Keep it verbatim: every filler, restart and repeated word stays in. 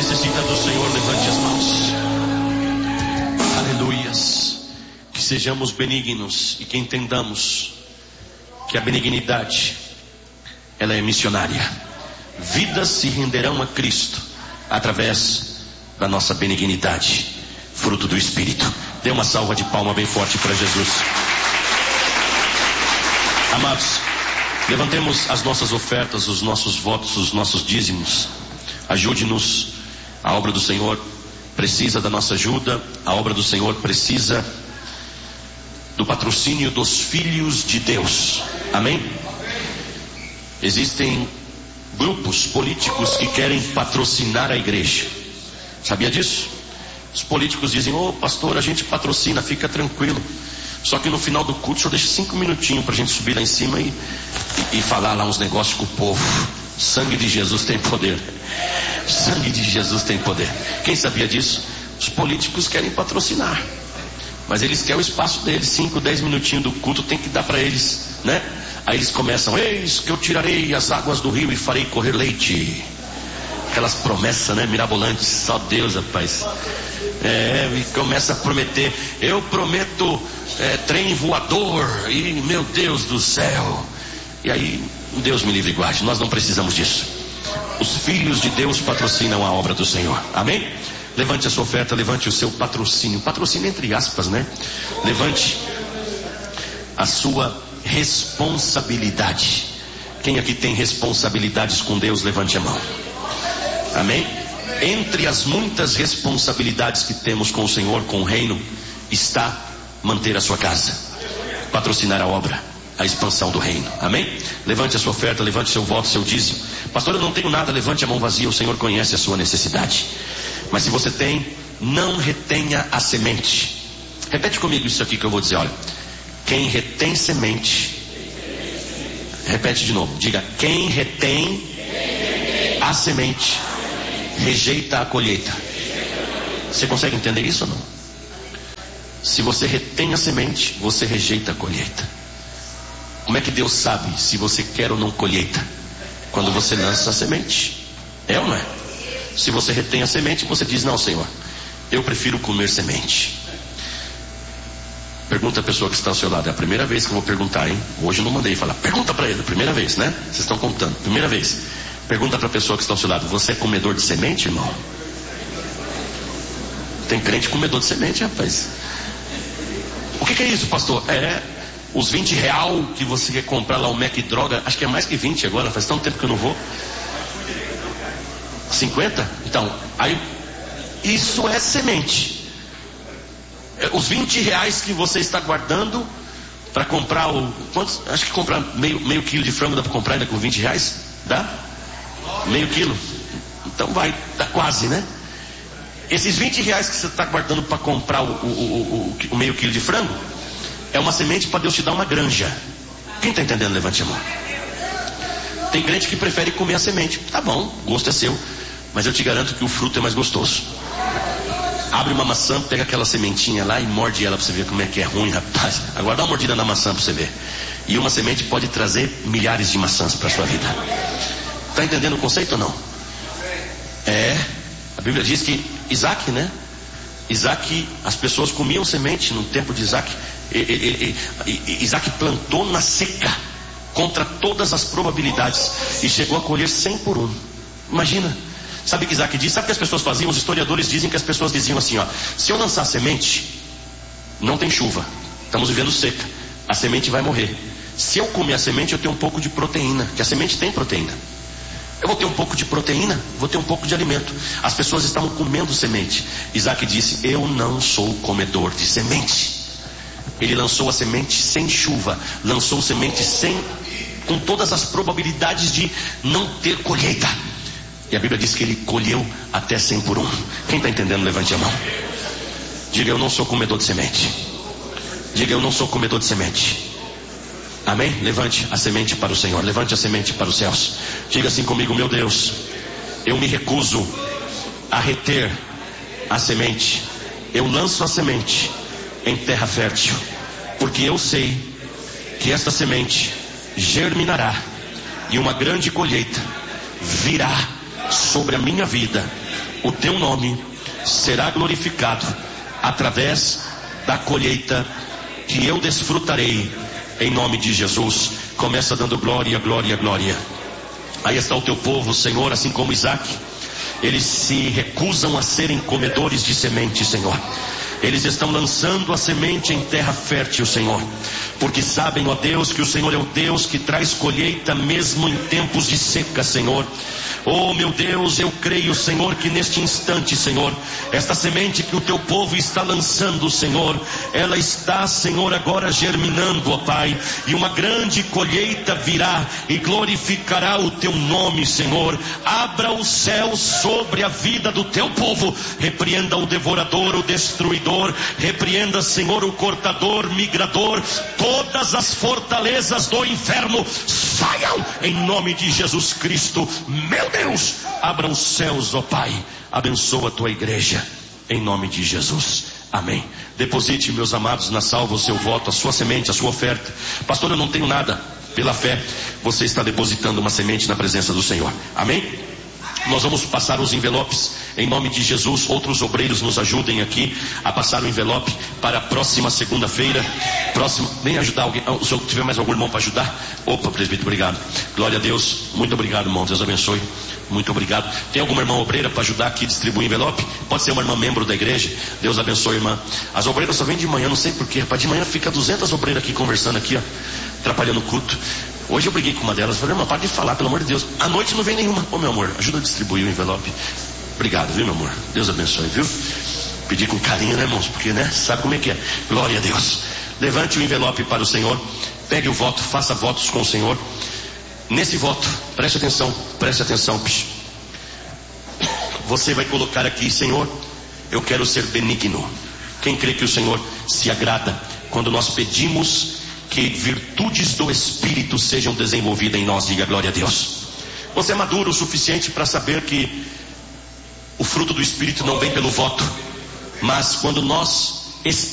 necessita do Senhor, levante as mãos. Aleluias. Que sejamos benignos e que entendamos que a benignidade, ela é missionária. Vidas se renderão a Cristo através da nossa benignidade, fruto do Espírito. Dê uma salva de palma bem forte para Jesus. Amados, levantemos as nossas ofertas, os nossos votos, os nossos dízimos. Ajude-nos. A obra do Senhor precisa da nossa ajuda. A obra do Senhor precisa do patrocínio dos filhos de Deus. Amém? Existem grupos políticos que querem patrocinar a igreja. Sabia disso? Os políticos dizem: ô pastor, a gente patrocina, fica tranquilo. Só que no final do culto, só deixa cinco minutinhos para a gente subir lá em cima e, e, e falar lá uns negócios com o povo. Sangue de Jesus tem poder. Sangue de Jesus tem poder. Quem sabia disso? Os políticos querem patrocinar, mas eles querem o espaço deles. Cinco, dez minutinhos do culto tem que dar para eles, né? Aí eles começam: eis que eu tirarei as águas do rio e farei correr leite. Aquelas promessas, né, mirabolantes. Só Deus, rapaz. É, e começa a prometer: eu prometo é, trem voador, e meu Deus do céu. E aí, Deus me livre e guarde, nós não precisamos disso. Os filhos de Deus patrocinam a obra do Senhor. Amém? Levante a sua oferta, levante o seu patrocínio. Patrocínio entre aspas, né? Levante a sua responsabilidade. Quem aqui tem responsabilidades com Deus, levante a mão. Amém? Entre as muitas responsabilidades que temos com o Senhor, com o reino, está manter a sua casa, patrocinar a obra, a expansão do reino. Amém? Levante a sua oferta, levante seu voto, seu dízimo. Pastor, eu não tenho nada. Levante a mão vazia, o Senhor conhece a sua necessidade. Mas se você tem, não retenha a semente. Repete comigo isso aqui que eu vou dizer. Olha, quem retém semente, repete de novo, diga: quem retém a semente rejeita a colheita. Você consegue entender isso ou não? Se você retém a semente, você rejeita a colheita. Como é que Deus sabe se você quer ou não colheita? Quando você lança a semente. É ou não é? Se você retém a semente, você diz: não, Senhor, eu prefiro comer semente. Pergunta a pessoa que está ao seu lado. É a primeira vez que eu vou perguntar, hein? Hoje eu não mandei falar. Pergunta para ele, primeira vez, né? Vocês estão contando, primeira vez. Pergunta para a pessoa que está ao seu lado: você é comedor de semente, irmão? Tem crente comedor de semente, rapaz. O que, que é isso, pastor? É os vinte real que você quer comprar lá o Mac Droga. Acho que é mais que vinte agora, faz tanto tempo que eu não vou. cinquenta? Então, aí, isso é semente. Os vinte reais que você está guardando para comprar o... Quantos? Acho que comprar meio, meio quilo de frango dá para comprar ainda com vinte reais? Dá? Meio quilo? Então vai, dá quase, né? Esses vinte reais que você está guardando para comprar o, o, o, o, o meio quilo de frango é uma semente para Deus te dar uma granja. Quem está entendendo? Levante a mão. Tem crente que prefere comer a semente. Tá bom, o gosto é seu, mas eu te garanto que o fruto é mais gostoso. Abre uma maçã, pega aquela sementinha lá e morde ela para você ver como é que é ruim, rapaz. Agora dá uma mordida na maçã para você ver. E uma semente pode trazer milhares de maçãs para a sua vida. Está entendendo o conceito ou não? É, a Bíblia diz que Isaac, né? Isaac, as pessoas comiam semente no tempo de Isaac. E, e, e, e, Isaac plantou na seca, contra todas as probabilidades, e chegou a colher cem por um. Imagina. Sabe o que Isaac disse? Sabe o que as pessoas faziam? Os historiadores dizem que as pessoas diziam assim, ó: se eu lançar semente, não tem chuva, estamos vivendo seca, a semente vai morrer. Se eu comer a semente, eu tenho um pouco de proteína, que a semente tem proteína. Eu vou ter um pouco de proteína, vou ter um pouco de alimento. As pessoas estavam comendo semente. Isaac disse: eu não sou comedor de semente. Ele lançou a semente sem chuva, lançou semente sem, com todas as probabilidades de não ter colheita. E a Bíblia diz que ele colheu até cem por um. Quem está entendendo, levante a mão. Diga: eu não sou comedor de semente. Diga: eu não sou comedor de semente. Amém? Levante a semente para o Senhor. Levante a semente para os céus. Diga assim comigo: meu Deus, eu me recuso a reter a semente. Eu lanço a semente em terra fértil, porque eu sei que esta semente germinará e uma grande colheita virá sobre a minha vida, o teu nome será glorificado através da colheita que eu desfrutarei, em nome de Jesus. Começa dando glória, glória, glória. Aí está o teu povo, Senhor, assim como Isaac. Eles se recusam a serem comedores de semente, Senhor. Eles estão lançando a semente em terra fértil, Senhor, porque sabem, ó Deus, que o Senhor é o Deus que traz colheita mesmo em tempos de seca, Senhor. Oh meu Deus, eu creio, Senhor, que neste instante, Senhor, esta semente que o teu povo está lançando, Senhor, ela está, Senhor, agora germinando, ó Pai, e uma grande colheita virá e glorificará o teu nome, Senhor. Abra o céu sobre a vida do teu povo, repreenda o devorador, o destruidor, repreenda, Senhor, o cortador, migrador, todas as fortalezas do inferno saiam em nome de Jesus Cristo. Meu Deus, abra os céus, ó Pai, abençoa a tua igreja, em nome de Jesus, amém. Deposite, meus amados, na salva o seu voto, a sua semente, a sua oferta. Pastor, eu não tenho nada. Pela fé, você está depositando uma semente na presença do Senhor, amém? Nós vamos passar os envelopes em nome de Jesus. Outros obreiros nos ajudem aqui a passar o envelope para a próxima segunda-feira. Próximo, vem ajudar alguém. Se eu tiver mais algum irmão para ajudar. Opa, presbítero, obrigado. Glória a Deus. Muito obrigado, irmão. Deus abençoe. Muito obrigado. Tem alguma irmã obreira para ajudar aqui a distribuir envelope? Pode ser uma irmã membro da igreja. Deus abençoe, irmã. As obreiras só vêm de manhã, não sei porquê. Rapaz, de manhã fica duzentas obreiras aqui conversando aqui, ó, atrapalhando o culto. Hoje eu briguei com uma delas, falei, irmã, para de falar, pelo amor de Deus. À noite não vem nenhuma. Ô meu amor, ajuda a distribuir o envelope. Obrigado, viu, meu amor? Deus abençoe, viu? Pedir com carinho, né, irmãos? Porque, né, sabe como é que é? Glória a Deus. Levante o envelope para o Senhor. Pegue o voto, faça votos com o Senhor. Nesse voto, preste atenção, preste atenção, bicho. Você vai colocar aqui, Senhor, eu quero ser benigno. Quem crê que o Senhor se agrada quando nós pedimos que virtudes do Espírito sejam desenvolvidas em nós? Diga glória a Deus. Você é maduro o suficiente para saber que o fruto do Espírito não vem pelo voto, mas quando nós